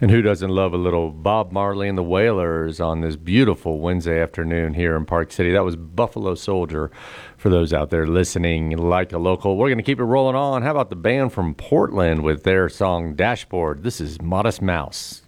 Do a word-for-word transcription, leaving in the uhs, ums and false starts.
And who doesn't love a little Bob Marley and the Wailers on this beautiful Wednesday afternoon here in Park City? That was Buffalo Soldier for those out there listening like a local. We're going to keep it rolling on. How about the band from Portland with their song Dashboard? This is Modest Mouse.